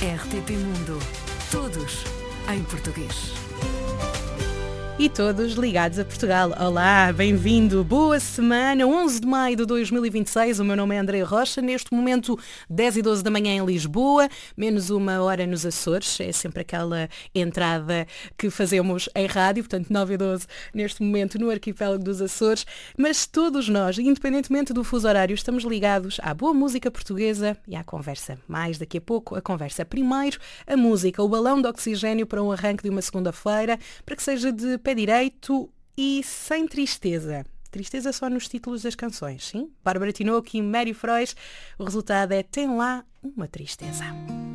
RTP Mundo. Todos em português. E todos ligados a Portugal. Olá, bem-vindo, boa semana, 11 de maio de 2026, o meu nome é André Rocha, neste momento 10h12 da manhã em Lisboa, menos uma hora nos Açores, é sempre aquela entrada que fazemos em rádio, portanto 9h12 neste momento no arquipélago dos Açores, mas todos nós, independentemente do fuso horário, estamos ligados à boa música portuguesa e à conversa. Mais daqui a pouco a conversa. Primeiro, a música, o balão de oxigênio para um arranque de uma segunda-feira, para que seja de pé direito e sem tristeza. Tristeza só nos títulos das canções, sim? Bárbara Tinoco e Mary Frois. O resultado é Tem Lá Uma Tristeza.